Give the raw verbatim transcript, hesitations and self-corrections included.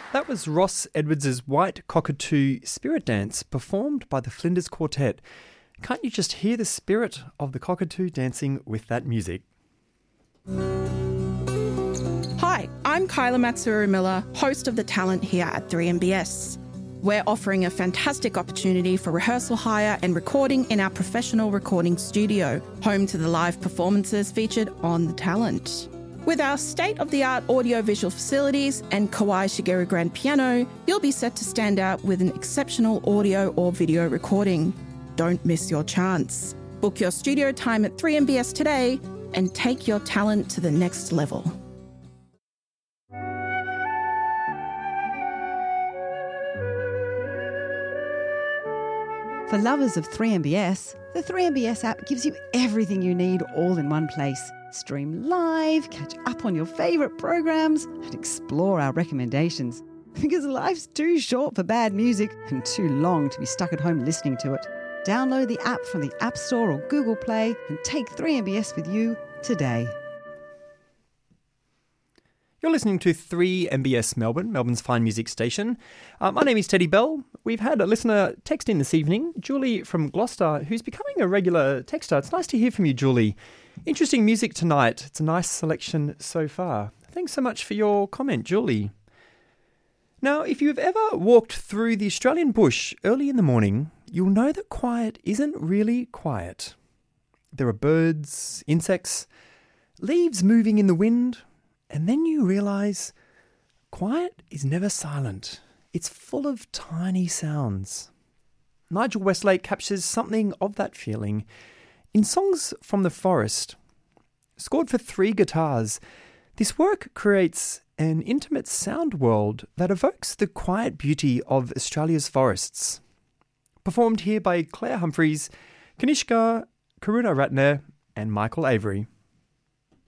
That was Ross Edwards' White Cockatoo Spirit Dance, performed by the Flinders Quartet. Can't you just hear the spirit of the cockatoo dancing with that music? Hi, I'm Kyla Matsuru-Miller, host of The Talent here at three M B S. We're offering a fantastic opportunity for rehearsal hire and recording in our professional recording studio, home to the live performances featured on The Talent. With our state-of-the-art audio-visual facilities and Kawai Shigeru grand piano, you'll be set to stand out with an exceptional audio or video recording. Don't miss your chance. Book your studio time at three M B S today and take your talent to the next level. For lovers of three M B S, the three M B S app gives you everything you need all in one place. Stream live, catch up on your favourite programs, and explore our recommendations. Because life's too short for bad music and too long to be stuck at home listening to it. Download the app from the App Store or Google Play and take three M B S with you today. You're listening to three M B S Melbourne, Melbourne's fine music station. Uh, my name is Teddy Bell. We've had a listener text in this evening, Julie from Gloucester, who's becoming a regular texter. It's nice to hear from you, Julie. Interesting music tonight. It's a nice selection so far. Thanks so much for your comment, Julie. Now, if you've ever walked through the Australian bush early in the morning, you'll know that quiet isn't really quiet. There are birds, insects, leaves moving in the wind, and then you realise quiet is never silent. It's full of tiny sounds. Nigel Westlake captures something of that feeling in Songs from the Forest. Scored for three guitars, this work creates an intimate sound world that evokes the quiet beauty of Australia's forests. Performed here by Claire Humphreys, Kanishka Karuna Ratner and Michael Avery.